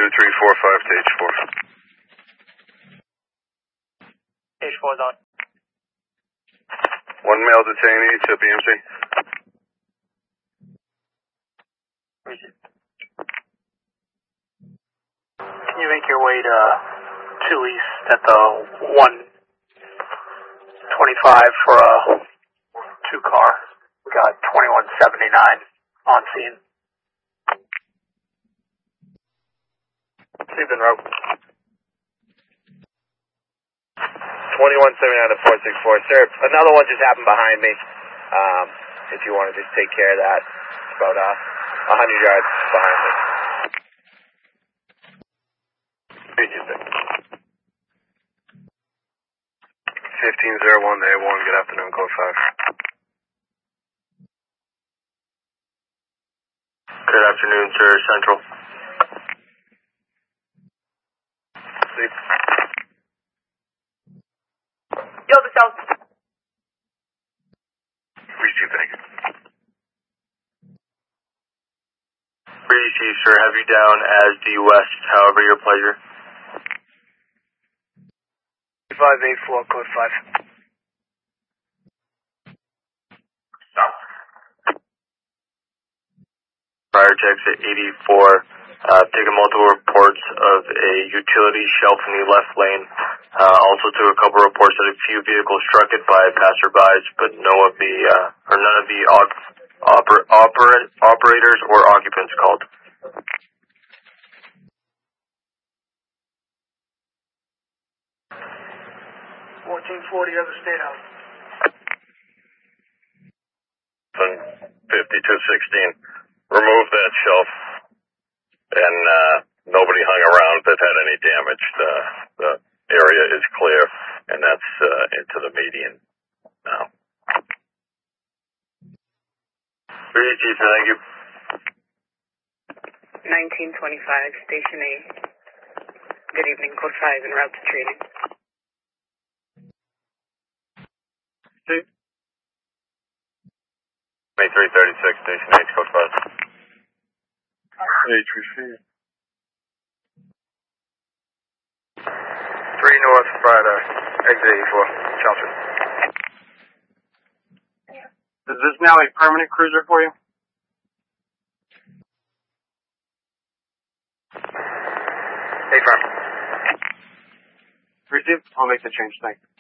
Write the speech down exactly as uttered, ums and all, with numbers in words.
two three four five to H four. H four is on. One male detainee to B M C. Can you make your way to two east at the one twenty-five for a two car? We got twenty-one seventy-nine on scene. Sleeping rope. twenty-one seventy-nine to four six four. Sir, another one just happened behind me. Um, if you want to just take care of that. It's about uh, one hundred yards behind me. fifteen oh one to A one, good afternoon, code five. Good afternoon, sir, Central. Sleep. Yo, the south. Receive, thank you. Receive, sir, have you down as the west, however your pleasure. five eight four, code five. South. Prior checks at eighty-four, uh, taken multiple reports of a utility shelf in the left lane. Uh, also took a couple reports that a few vehicles struck it by passerbys, but no of the, uh, or none of the op- oper- oper- operators or occupants called. fourteen forty, other state house. fifty-two sixteen, remove that shelf, and uh, nobody hung around that had any damage. The, the area is clear, and that's uh, into the median now. Three Chief, thank you. nineteen twenty-five, Station A. Good evening, code five, en route to training. twenty-three thirty-six, Station H, code five. H, receive. three North, Friday, exit eighty-four, Chelmsford. Is this now a permanent cruiser for you? Hey, firm. Receive? I'll make the change, thanks.